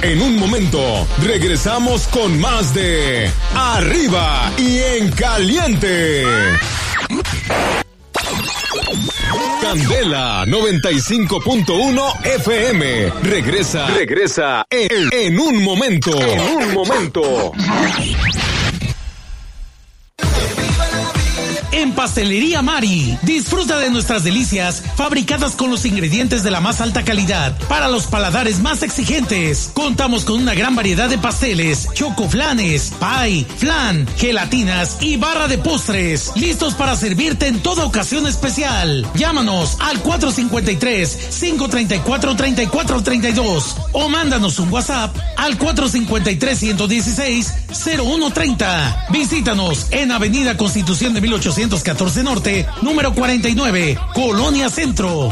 En un momento, regresamos con más de Arriba y en Caliente. Candela 95.1 FM. Regresa en un momento. En Pastelería Mari, disfruta de nuestras delicias fabricadas con los ingredientes de la más alta calidad para los paladares más exigentes. Contamos con una gran variedad de pasteles, chocoflanes, pie, flan, gelatinas y barra de postres, listos para servirte en toda ocasión especial. Llámanos al 453-534-3432 o mándanos un WhatsApp al 453-116-0130. Visítanos en Avenida Constitución de 1814 Norte, número 49, Colonia Centro.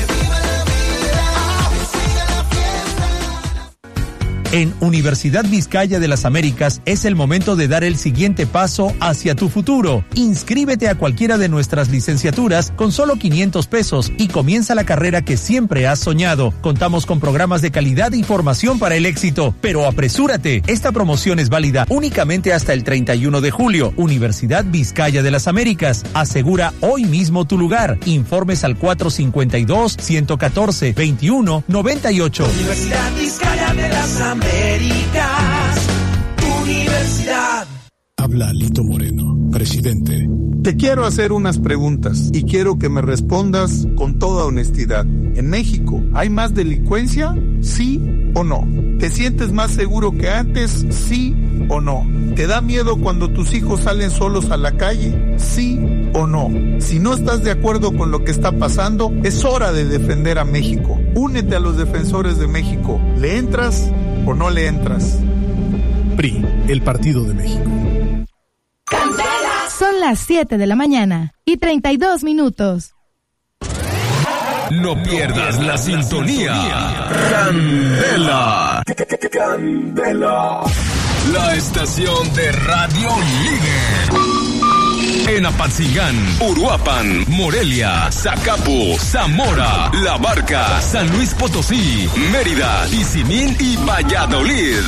En Universidad Vizcaya de las Américas es el momento de dar el siguiente paso hacia tu futuro. Inscríbete a cualquiera de nuestras licenciaturas con solo 500 pesos y comienza la carrera que siempre has soñado. Contamos con programas de calidad y formación para el éxito, pero apresúrate. Esta promoción es válida únicamente hasta el 31 de julio. Universidad Vizcaya de las Américas. Asegura hoy mismo tu lugar. Informes al 452-114-2198. Universidad Vizcaya de las Américas, Universidad. Habla Lito Moreno, presidente. Te quiero hacer unas preguntas y quiero que me respondas con toda honestidad. ¿En México hay más delincuencia? ¿Sí o no? ¿Te sientes más seguro que antes? ¿Sí o no? ¿Te da miedo cuando tus hijos salen solos a la calle? ¿Sí o no? Si no estás de acuerdo con lo que está pasando, es hora de defender a México. Únete a los defensores de México. ¿Le entras o no le entras? PRI, el Partido de México. Son las 7 de la mañana y 32 minutos. No pierdas la sintonía. Candela. Candela. La estación de radio líder. En Apatzingán, Uruapan, Morelia, Zacapu, Zamora, La Barca, San Luis Potosí, Mérida, Tizimín y Valladolid.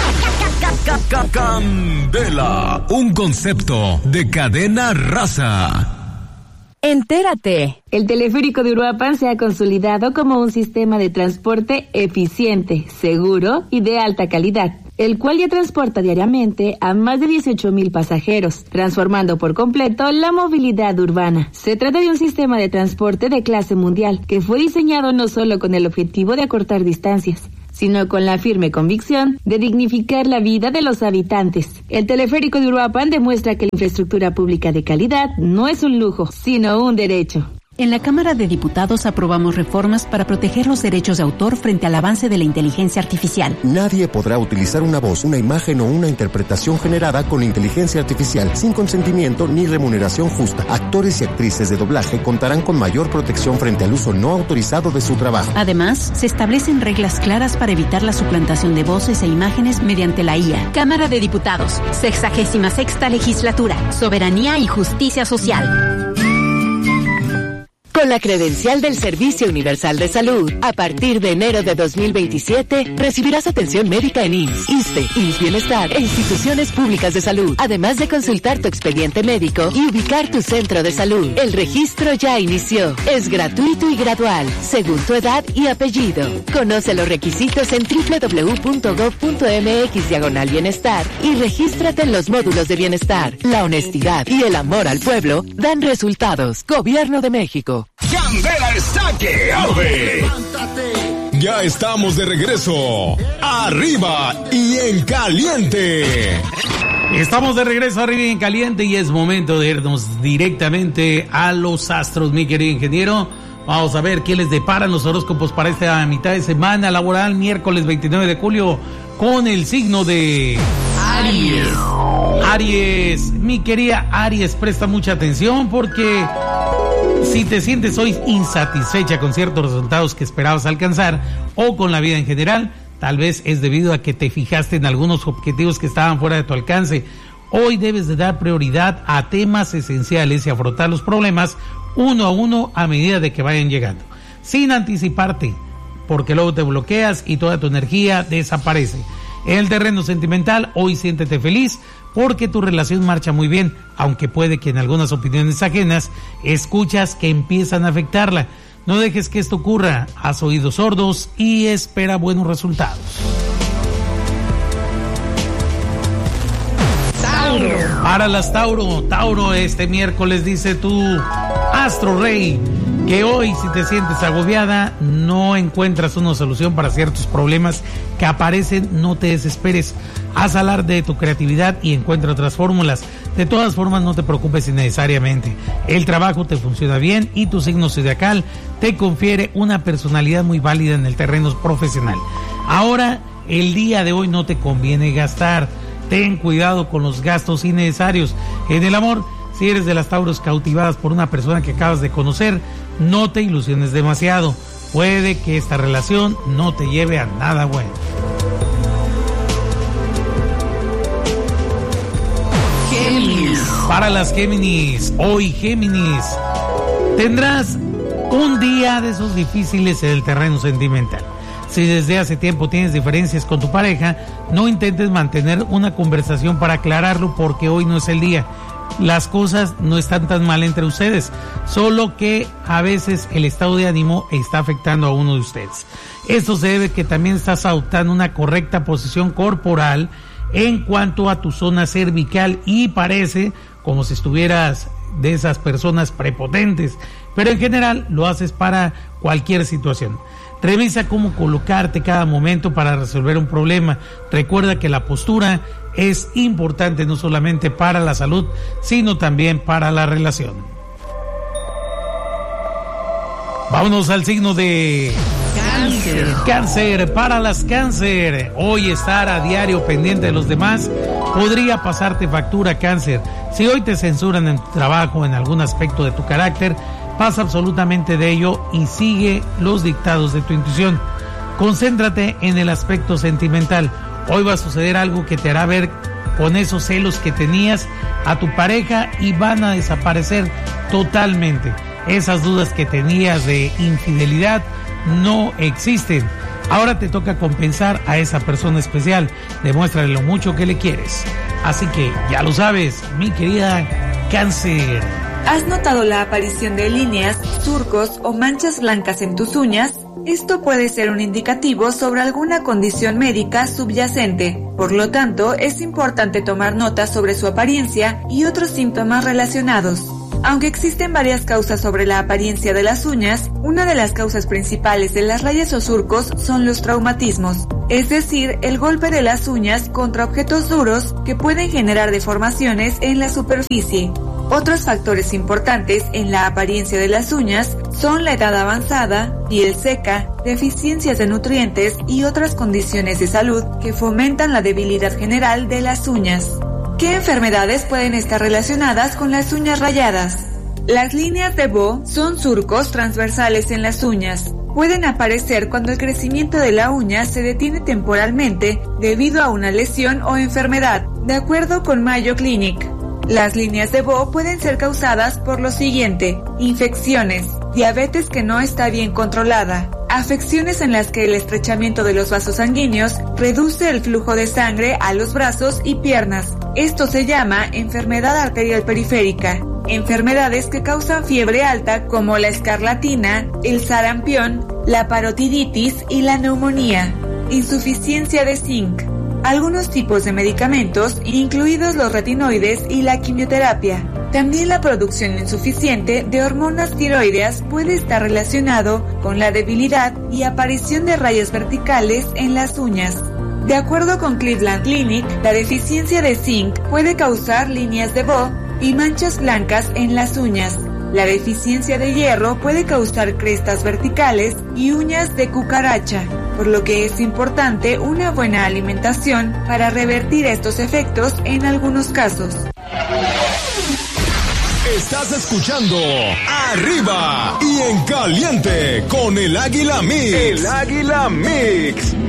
Candela, un concepto de cadena raza. Entérate. El teleférico de Uruapan se ha consolidado como un sistema de transporte eficiente, seguro y de alta calidad, el cual ya transporta diariamente a más de 18,000 pasajeros, transformando por completo la movilidad urbana. Se trata de un sistema de transporte de clase mundial que fue diseñado no solo con el objetivo de acortar distancias, sino con la firme convicción de dignificar la vida de los habitantes. El teleférico de Uruapan demuestra que la infraestructura pública de calidad no es un lujo, sino un derecho. En la Cámara de Diputados aprobamos reformas para proteger los derechos de autor frente al avance de la inteligencia artificial. Nadie podrá utilizar una voz, una imagen o una interpretación generada con inteligencia artificial sin consentimiento ni remuneración justa. Actores y actrices de doblaje contarán con mayor protección frente al uso no autorizado de su trabajo. Además, se establecen reglas claras para evitar la suplantación de voces e imágenes mediante la IA. Cámara de Diputados, 66ª Legislatura, Soberanía y Justicia Social. Con la credencial del Servicio Universal de Salud, a partir de enero de 2027, recibirás atención médica en IMSS, ISSSTE, IMSS Bienestar e instituciones públicas de salud, además de consultar tu expediente médico y ubicar tu centro de salud. El registro ya inició. Es gratuito y gradual, según tu edad y apellido. Conoce los requisitos en www.gov.mx/bienestar y regístrate en los módulos de bienestar. La honestidad y el amor al pueblo dan resultados. Gobierno de México. Candela está que arde. Ya estamos de regreso. Arriba y en caliente. Estamos de regreso arriba y en caliente y es momento de irnos directamente a los astros, mi querido ingeniero. Vamos a ver qué les deparan los horóscopos para esta mitad de semana laboral, miércoles 29 de julio, con el signo de Aries. Aries, mi querida Aries, presta mucha atención porque si te sientes hoy insatisfecha con ciertos resultados que esperabas alcanzar o con la vida en general, tal vez es debido a que te fijaste en algunos objetivos que estaban fuera de tu alcance. Hoy debes de dar prioridad a temas esenciales y afrontar los problemas uno a uno a medida de que vayan llegando, sin anticiparte. porque luego te bloqueas y toda tu energía desaparece. En el terreno sentimental, hoy siéntete feliz porque tu relación marcha muy bien, aunque puede que en algunas opiniones ajenas escuchas que empiezan a afectarla. No dejes que esto ocurra, haz oídos sordos y espera buenos resultados. Para las Tauro, este miércoles dice tu astro rey que hoy, si te sientes agobiada, no encuentras una solución para ciertos problemas que aparecen, no te desesperes. Haz alarde de tu creatividad y encuentra otras fórmulas. De todas formas, no te preocupes innecesariamente. El trabajo te funciona bien y tu signo zodiacal te confiere una personalidad muy válida en el terreno profesional. Ahora, el día de hoy no te conviene gastar. Ten cuidado con los gastos innecesarios. En el amor, si eres de las Tauros cautivadas por una persona que acabas de conocer, no te ilusiones demasiado. Puede que esta relación no te lleve a nada bueno. Géminis. Para las Géminis, hoy Géminis, tendrás un día de esos difíciles en el terreno sentimental. Si desde hace tiempo tienes diferencias con tu pareja, no intentes mantener una conversación para aclararlo porque hoy no es el día. Las cosas no están tan mal entre ustedes, solo que a veces el estado de ánimo está afectando a uno de ustedes. Esto se debe a que también estás adoptando una correcta posición corporal en cuanto a tu zona cervical y parece como si estuvieras de esas personas prepotentes, pero en general lo haces para cualquier situación. Revisa cómo colocarte cada momento para resolver un problema. Recuerda que la postura es importante no solamente para la salud, sino también para la relación. Vámonos al signo de Cáncer. Cáncer, para las Cáncer, hoy estar a diario pendiente de los demás podría pasarte factura, Cáncer. Si hoy te censuran en tu trabajo, en algún aspecto de tu carácter, pasa absolutamente de ello y sigue los dictados de tu intuición. Concéntrate en el aspecto sentimental. Hoy va a suceder algo que te hará ver con esos celos que tenías a tu pareja y van a desaparecer totalmente. Esas dudas que tenías de infidelidad no existen. Ahora te toca compensar a esa persona especial. Demuéstrale lo mucho que le quieres. Así que ya lo sabes, mi querida Cáncer. ¿Has notado la aparición de líneas, surcos o manchas blancas en tus uñas? Esto puede ser un indicativo sobre alguna condición médica subyacente. Por lo tanto, es importante tomar nota sobre su apariencia y otros síntomas relacionados. Aunque existen varias causas sobre la apariencia de las uñas, una de las causas principales de las rayas o surcos son los traumatismos, es decir, el golpe de las uñas contra objetos duros que pueden generar deformaciones en la superficie. Otros factores importantes en la apariencia de las uñas son la edad avanzada, piel seca, deficiencias de nutrientes y otras condiciones de salud que fomentan la debilidad general de las uñas. ¿Qué enfermedades pueden estar relacionadas con las uñas rayadas? Las líneas de Bo son surcos transversales en las uñas. Pueden aparecer cuando el crecimiento de la uña se detiene temporalmente debido a una lesión o enfermedad, de acuerdo con Mayo Clinic. Las líneas de Bo pueden ser causadas por lo siguiente: infecciones, diabetes que no está bien controlada, afecciones en las que el estrechamiento de los vasos sanguíneos reduce el flujo de sangre a los brazos y piernas. Esto se llama enfermedad arterial periférica. Enfermedades que causan fiebre alta como la escarlatina, el sarampión, la parotiditis y la neumonía. Insuficiencia de zinc. Algunos tipos de medicamentos, incluidos los retinoides y la quimioterapia. También la producción insuficiente de hormonas tiroideas puede estar relacionado con la debilidad y aparición de rayas verticales en las uñas. De acuerdo con Cleveland Clinic, la deficiencia de zinc puede causar líneas de Bo y manchas blancas en las uñas. La deficiencia de hierro puede causar crestas verticales y uñas de cucaracha, por lo que es importante una buena alimentación para revertir estos efectos en algunos casos. Estás escuchando Arriba y en Caliente con el Águila Mix. El Águila Mix.